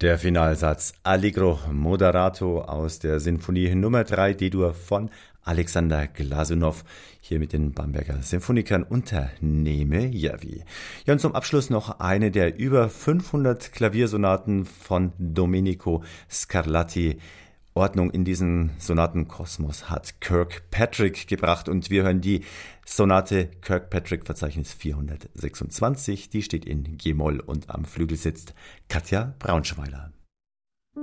Der Finalsatz Allegro Moderato aus der Sinfonie Nummer 3 D-Dur von Alexander Glasunow hier mit den Bamberger Sinfonikern unter Neme Järvi. Ja, und zum Abschluss noch eine der über 500 Klaviersonaten von Domenico Scarlatti. Ordnung in diesen Sonatenkosmos hat Kirkpatrick gebracht und wir hören die Sonate Kirkpatrick Verzeichnis 426. Die steht in G-Moll und am Flügel sitzt Katja Braunschweiler.